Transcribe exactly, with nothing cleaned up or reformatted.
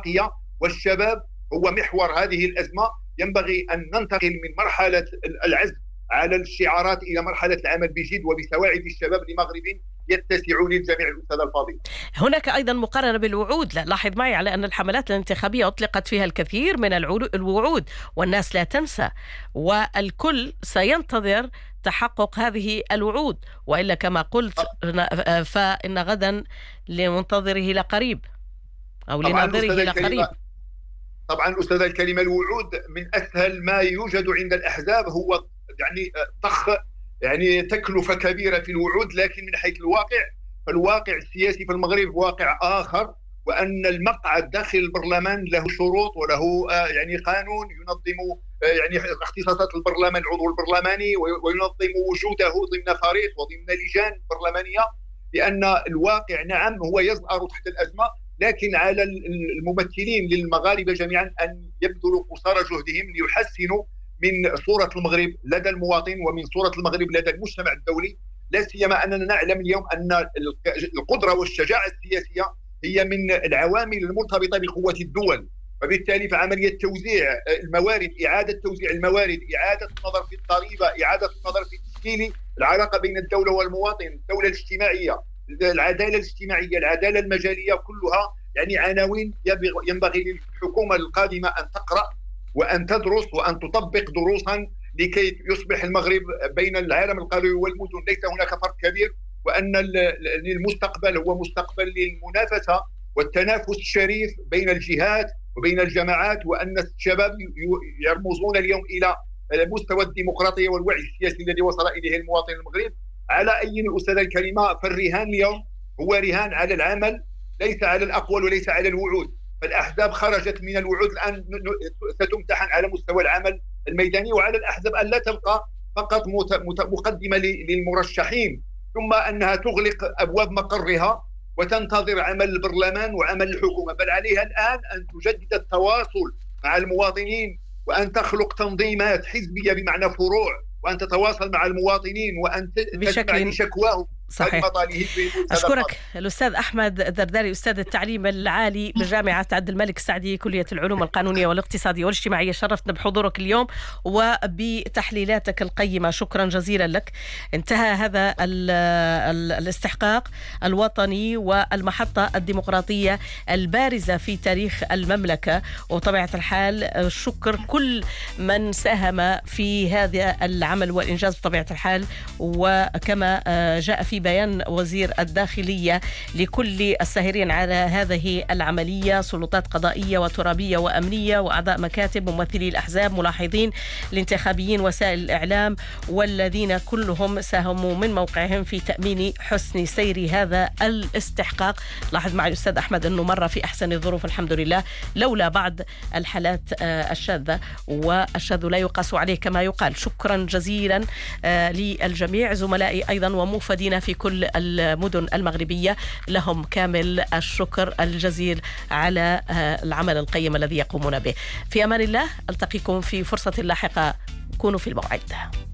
باقية، والشباب هو محور هذه الأزمة. ينبغي أن ننتقل من مرحلة العزف على الشعارات إلى مرحلة العمل بجد وبسواعد الشباب لمغرب يتسع للجميع. الأستاذ الفاضل، هناك أيضا مقارنة بالوعود. لاحظ معي على أن الحملات الانتخابية أطلقت فيها الكثير من الوعود، والناس لا تنسى، والكل سينتظر تحقق هذه الوعود، وإلا كما قلت فإن غدا لمنتظره لقريب أو لناظره لقريب. طبعا أستاذ الكلمة، الوعود من أسهل ما يوجد عند الأحزاب، هو يعني ضخ يعني تكلفة كبيرة في الوعود، لكن من حيث الواقع فالواقع السياسي في المغرب واقع آخر، وأن المقعد داخل البرلمان له شروط وله يعني قانون ينظم يعني اختصاصات البرلمان العضو البرلماني، وينظم وجوده ضمن فريق وضمن لجان برلمانية، لأن الواقع نعم هو يزأر تحت الأزمة، لكن على الممثلين للمغاربة جميعا أن يبذلوا قصارى جهدهم ليحسنوا من صورة المغرب لدى المواطن ومن صورة المغرب لدى المجتمع الدولي، لا سيما أننا نعلم اليوم أن القدرة والشجاعة السياسية هي من العوامل المرتبطة بقوة الدول، وبالتالي فعملية توزيع الموارد، إعادة توزيع الموارد، إعادة النظر في الضريبة، إعادة النظر في تشكيل العلاقة بين الدولة والمواطن، الدولة الاجتماعية، العدالة الاجتماعية، العدالة المجالية، كلها يعني عناوين ينبغي للحكومة القادمة أن تقرأ وأن تدرس وأن تطبق دروسا لكي يصبح المغرب بين العالم القروي والمدن ليس هناك فرق كبير، وأن المستقبل هو مستقبل للمنافسة والتنافس الشريف بين الجهات وبين الجماعات، وأن الشباب يرمزون اليوم إلى مستوى الديمقراطية والوعي السياسي الذي وصل إليه المواطن المغرب. على أي أستاذ الكريمة، فالرهان اليوم هو رهان على العمل ليس على الأقوال وليس على الوعود. فالأحزاب خرجت من الوعود، الآن ستمتحن على مستوى العمل الميداني، وعلى الأحزاب أن لا تبقى فقط مقدمة للمرشحين ثم أنها تغلق أبواب مقرها وتنتظر عمل البرلمان وعمل الحكومة، بل عليها الآن أن تجدد التواصل مع المواطنين، وأن تخلق تنظيمات حزبية بمعنى فروع، وأن تتواصل مع المواطنين وأن تسمع لشكواهم. صحيح. أشكرك الأستاذ أحمد الدرداري، أستاذ التعليم العالي بجامعة عبد الملك السعدي، كلية العلوم القانونية والاقتصادية والاجتماعية. شرفتنا بحضورك اليوم وبتحليلاتك القيمة، شكرا جزيلا لك. انتهى هذا ال ال الاستحقاق الوطني والمحطة الديمقراطية البارزة في تاريخ المملكة، وطبيعة الحال شكر كل من ساهم في هذا العمل والإنجاز بطبيعة الحال. وكما جاء في بيان وزير الداخلية لكل الساهرين على هذه العملية، سلطات قضائية وترابية وأمنية وأعضاء مكاتب، ممثلي الأحزاب، ملاحظين الانتخابيين، وسائل الإعلام، والذين كلهم ساهموا من موقعهم في تأمين حسن سير هذا الاستحقاق. لاحظ معي الأستاذ أحمد أنه مر في أحسن الظروف الحمد لله، لولا بعض الحالات الشاذة، والشاذ لا يقاس عليه كما يقال. شكرا جزيلا للجميع، زملائي أيضا وموفدين في كل المدن المغربية، لهم كامل الشكر الجزيل على العمل القيم الذي يقومون به. في أمان الله، ألتقيكم في فرصة لاحقة، كونوا في الموعد.